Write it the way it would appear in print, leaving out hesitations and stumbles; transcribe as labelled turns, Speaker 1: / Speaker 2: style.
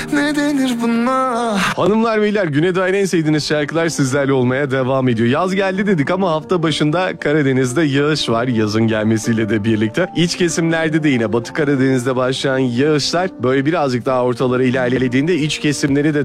Speaker 1: Ne denir buna?
Speaker 2: Hanımlar beyler, güne dair en sevdiğiniz şarkılar sizlerle olmaya devam ediyor. Yaz geldi dedik ama hafta başında Karadeniz'de yağış var, yazın gelmesiyle de birlikte. İç kesimlerde de yine Batı Karadeniz'de başlayan yağışlar böyle birazcık daha ortalara ilerlediğinde iç kesimleri de